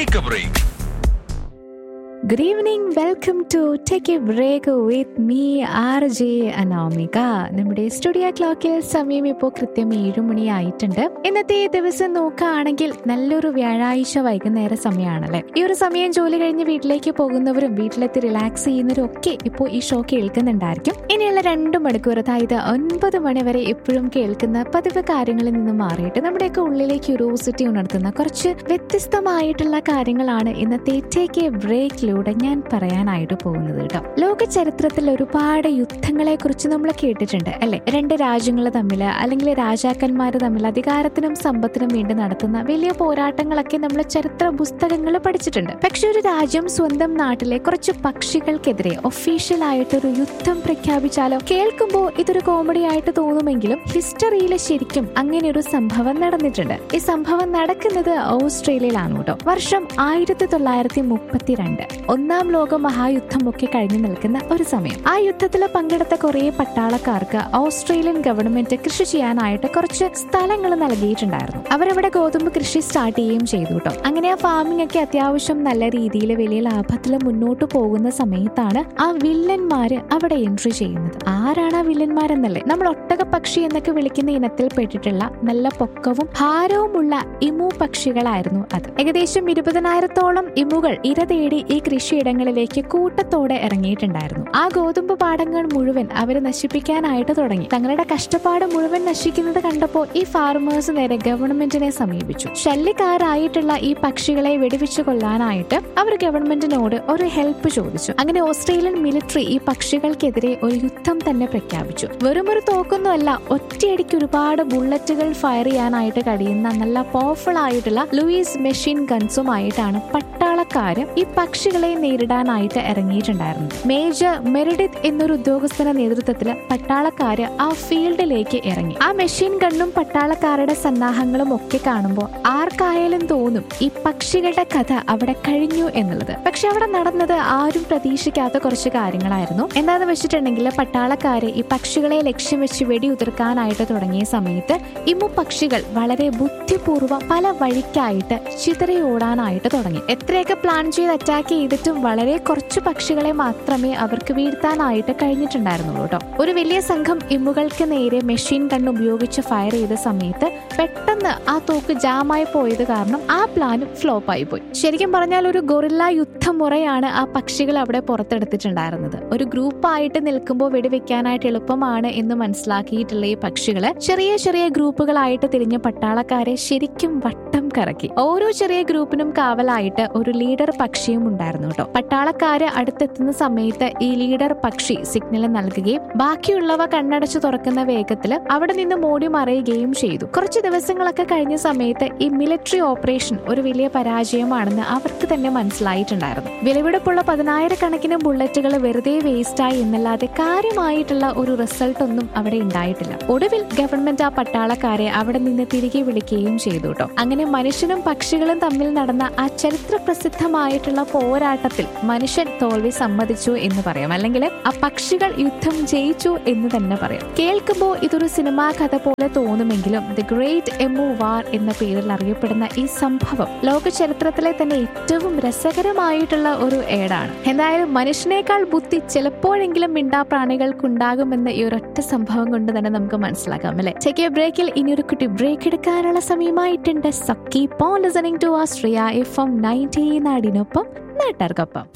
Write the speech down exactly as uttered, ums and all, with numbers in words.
Take a break. Good evening, welcome to Take a Break with me, R J Anamika. നമ്മുടെ studio ക്ലോക്കിൽ സമയം ഇപ്പോൾ കൃത്യം ഏഴു മണിയായിട്ടുണ്ട്. ഇന്നത്തെ ദിവസം നോക്കുകയാണെങ്കിൽ നല്ലൊരു വ്യാഴാഴ്ച വൈകുന്നേര സമയമാണല്ലേ. ഈ ഒരു സമയം ജോലി കഴിഞ്ഞ് വീട്ടിലേക്ക് പോകുന്നവരും വീട്ടിലെത്തി റിലാക്സ് ചെയ്യുന്നവരും ഒക്കെ ഇപ്പോൾ ഈ ഷോ കേൾക്കുന്നുണ്ടായിരിക്കും. ഇനിയുള്ള രണ്ടു മണിക്കൂർ, അതായത് ഒൻപത് മണി വരെ എപ്പോഴും കേൾക്കുന്ന പതിവ് കാര്യങ്ങളിൽ നിന്ന് മാറിയിട്ട് നമ്മുടെയൊക്കെ ഉള്ളിലേക്ക് ക്യൂരിയോസിറ്റി ഉണർത്തുന്ന കുറച്ച് വ്യത്യസ്തമായിട്ടുള്ള കാര്യങ്ങളാണ് ഇന്നത്തെ ടേക്ക് എ ബ്രേക്കിലൂടെ ഞാൻ പറയാനായിട്ട് പോകുന്നത് കേട്ടോ. ലോക ചരിത്രത്തിൽ ഒരുപാട് യുദ്ധങ്ങളെ കുറിച്ച് നമ്മൾ കേട്ടിട്ടുണ്ട് അല്ലെ. രണ്ട് രാജ്യങ്ങൾ തമ്മിൽ അല്ലെങ്കിൽ രാജാക്കന്മാർ തമ്മിൽ അധികാരത്തിനും സമ്പത്തിനും വേണ്ടി നടത്തുന്ന വലിയ പോരാട്ടങ്ങളൊക്കെ നമ്മൾ ചരിത്ര പുസ്തകങ്ങൾ പഠിച്ചിട്ടുണ്ട്. പക്ഷെ ഒരു രാജ്യം സ്വന്തം നാട്ടിലെ കുറച്ച് പക്ഷികൾക്കെതിരെ ഒഫീഷ്യൽ ആയിട്ടൊരു യുദ്ധം പ്രഖ്യാപിച്ചാലോ? കേൾക്കുമ്പോൾ ഇതൊരു കോമഡി ആയിട്ട് തോന്നുമെങ്കിലും ഹിസ്റ്ററിയിൽ ശരിക്കും അങ്ങനെ ഒരു സംഭവം നടന്നിട്ടുണ്ട്. ഈ സംഭവം നടക്കുന്നത് ഓസ്ട്രേലിയയിലാണ് കേട്ടോ. വർഷം ആയിരത്തി തൊള്ളായിരത്തി മുപ്പത്തിരണ്ട്. ഒന്നാം ലോക മഹായുദ്ധം ഒക്കെ കഴിഞ്ഞു നിൽക്കുന്ന ഒരു സമയം. ആ യുദ്ധത്തിൽ പങ്കെടുത്ത കുറെ പട്ടാളക്കാർക്ക് ഓസ്ട്രേലിയൻ ഗവൺമെന്റ് കൃഷി ചെയ്യാനായിട്ട് കുറച്ച് സ്ഥലങ്ങൾ നൽകിയിട്ടുണ്ടായിരുന്നു. അവരവിടെ ഗോതമ്പ് കൃഷി സ്റ്റാർട്ട് ചെയ്യുകയും ചെയ്തു കേട്ടോ. അങ്ങനെ ആ ഫാമിംഗ് ഒക്കെ അത്യാവശ്യം നല്ല രീതിയിൽ വലിയ ലാഭത്തിൽ മുന്നോട്ട് പോകുന്ന സമയത്താണ് ആ വില്ലന്മാര് അവിടെ എൻട്രി ചെയ്യുന്നത്. ആരാണ് ആ വില്ലന്മാരെന്നല്ലേ? നമ്മൾ ഒട്ടക പക്ഷി എന്നൊക്കെ വിളിക്കുന്ന ഇനത്തിൽ പെട്ടിട്ടുള്ള നല്ല പൊക്കവും ഭാരവുമുള്ള ഇമു പക്ഷികളായിരുന്നു അത്. ഏകദേശം ഇരുപതിനായിരത്തോളം ഇമുകൾ ഇര തേടി ഈ കൃഷിയിടങ്ങളിലേക്ക് കൂട്ടത്തോടെ ഇറങ്ങിയിട്ടുണ്ടായിരുന്നു. ആ ഗോതമ്പ് പാടങ്ങൾ മുഴുവൻ അവര് നശിപ്പിക്കാനായിട്ട് തുടങ്ങി. തങ്ങളുടെ കഷ്ടപ്പാട് മുഴുവൻ നശിക്കുന്നത് കണ്ടപ്പോൾ ഈ ഫാർമേഴ്സ് നേരെ ഗവൺമെന്റിനെ സമീപിച്ചു. ശല്യക്കാരായിട്ടുള്ള ഈ പക്ഷികളെ വെടിവെച്ചു കൊല്ലാനായിട്ട് അവർ ഗവൺമെന്റിനോട് ഒരു ഹെൽപ്പ് ചോദിച്ചു. അങ്ങനെ ഓസ്ട്രേലിയൻ മിലിറ്ററി ഈ പക്ഷികൾക്കെതിരെ ഒരു യുദ്ധം തന്നെ പ്രഖ്യാപിച്ചു. വെറുമൊരു തോക്കൊന്നുമല്ല, ഒറ്റയടിക്ക് ഒരുപാട് ബുള്ളറ്റുകൾ ഫയർ ചെയ്യാനായിട്ട് കഴിയുന്ന നല്ല പവർഫുൾ ആയിട്ടുള്ള ലൂയിസ് മെഷീൻ ഗൺസുമായിട്ടാണ് പട്ടാളക്കാര് ഈ പക്ഷികളെ നേരിടാനായിട്ട് ഇറങ്ങിയിട്ടുണ്ടായിരുന്നു. മേജർ മെറിഡിത്ത് എന്നൊരു ഉദ്യോഗസ്ഥന്റെ നേതൃത്വത്തിൽ പട്ടാളക്കാര് ആ ഫീൽഡിലേക്ക് ഇറങ്ങി. ആ മെഷീൻ ഗണ്ണും പട്ടാളക്കാരുടെ സന്നാഹങ്ങളും ഒക്കെ കാണുമ്പോൾ ആർക്കായാലും തോന്നും ഈ പക്ഷികളുടെ കഥ അവിടെ കഴിഞ്ഞു എന്നുള്ളത്. പക്ഷെ അവിടെ നടന്നത് ആരും പ്രതീക്ഷിക്കാത്ത കുറച്ച് കാര്യങ്ങളായിരുന്നു. എന്താണെന്ന് വെച്ചിട്ടുണ്ടെങ്കിൽ പട്ടാളക്കാര് ഈ പക്ഷികളെ ലക്ഷ്യം വെച്ച് വെടിയുതിർക്കാനായിട്ട് തുടങ്ങിയ സമയത്ത് ഇമു പക്ഷികൾ വളരെ ബുദ്ധിപൂർവ്വം പല വഴിക്കായിട്ട് ചിതറിയോടാനായിട്ട് തുടങ്ങി. എത്രയൊക്കെ പ്ലാൻ ചെയ്ത് അറ്റാക്ക് ചെയ്തിട്ടും വളരെ കുറച്ചു പക്ഷികളെ മാത്രമേ അവർക്ക് വീഴ്ത്താനായിട്ട് കഴിഞ്ഞിട്ടുണ്ടായിരുന്നുള്ളൂ കേട്ടോ. ഒരു വലിയ സംഘം ഇമ്മുകൾക്ക് നേരെ മെഷീൻ ഗൺ ഉപയോഗിച്ച് ഫയർ ചെയ്ത സമയത്ത് പെട്ടെന്ന് ആ തോക്ക് ജാമായി പോയത് കാരണം ആ പ്ലാനും ഫ്ലോപ്പ് ആയി പോയി. ശരിക്കും പറഞ്ഞാൽ ഒരു ഗൊറില്ല യുദ്ധമുറയാണ് ആ പക്ഷികൾ അവിടെ പുറത്തെടുത്തിട്ടുണ്ടായിരുന്നത്. ഒരു ഗ്രൂപ്പായിട്ട് നിൽക്കുമ്പോൾ വെടിവെക്കാനായിട്ട് എളുപ്പമാണ് എന്ന് മനസ്സിലാക്കിയിട്ടുള്ള ഈ പക്ഷികള് ചെറിയ ചെറിയ ഗ്രൂപ്പുകളായിട്ട് തിരിഞ്ഞ പട്ടാളക്കാരെ ശരിക്കും വട്ടം കറക്കി. ഓരോ ചെറിയ ഗ്രൂപ്പിനും കാവലായിട്ട് ഒരു ലീഡർ പക്ഷിയും ഉണ്ടായിരുന്നു കേട്ടോ. പട്ടാളക്കാര് അടുത്തെത്തുന്ന സമയത്ത് ഈ ലീഡർ പക്ഷി സിഗ്നൽ നൽകുകയും ബാക്കിയുള്ളവ കണ്ണടച്ചു തുറക്കുന്ന വേഗത്തില് അവിടെ നിന്ന് മോടി മറയുകയും ചെയ്തു. കുറച്ച് ദിവസങ്ങളൊക്കെ കഴിഞ്ഞ സമയത്ത് ഈ മിലിറ്ററി ഓപ്പറേഷൻ ഒരു വലിയ പരാജയമാണെന്ന് അവർക്ക് തന്നെ മനസ്സിലായിട്ടുണ്ടായിരുന്നു. വിലപിടിപ്പുള്ള പതിനായിരക്കണക്കിന് ബുള്ളറ്റുകൾ വെറുതെ വേസ്റ്റായി എന്നല്ലാതെ കാര്യമായിട്ടുള്ള ഒരു റിസൾട്ട് ഒന്നും അവിടെ ഉണ്ടായിട്ടില്ല. ഒടുവിൽ ഗവൺമെന്റ് ആ പട്ടാളക്കാരെ അവിടെ നിന്ന് തിരികെ വിളിക്കുകയും ചെയ്തു കേട്ടോ. അങ്ങനെ മനുഷ്യനും പക്ഷികളും തമ്മിൽ നടന്ന ആ ചരിത്ര പ്രസിദ്ധമായിട്ടുള്ള പോരാട്ടത്തിൽ മനുഷ്യൻ തോൽവി സമ്മതിച്ചു എന്ന് പറയാം, അല്ലെങ്കിൽ ആ പക്ഷികൾ യുദ്ധം ജയിച്ചു എന്ന് തന്നെ പറയാം. കേൾക്കുമ്പോൾ ഇതൊരു സിനിമാ കഥ പോലെ തോന്നുമെങ്കിലും ദി ഗ്രേറ്റ് എമു വാർ എന്ന പേരിൽ അറിയപ്പെടുന്ന ഈ സംഭവം ലോക ചരിത്രത്തിലെ തന്നെ ഏറ്റവും രസകരമായിട്ടുള്ള ഒരു ഏടാണ്. എന്തായാലും മനുഷ്യനേക്കാൾ ബുദ്ധി ചിലപ്പോഴെങ്കിലും മിണ്ടാപ്രാണികൾക്കുണ്ടാകുമെന്ന് ഈ ഒരൊറ്റ സംഭവം കൊണ്ട് തന്നെ നമുക്ക് മനസ്സിലാക്കാം അല്ലെ. ചെക്ക് ബ്രേക്കിൽ ഇനി ഒരു കുട്ടി ബ്രേക്ക് എടുക്കാനുള്ള സമയമായിട്ടുണ്ട്. So keep on listening to Austria F M ninety നാടിനൊപ്പം നാട്ടാർക്കൊപ്പം.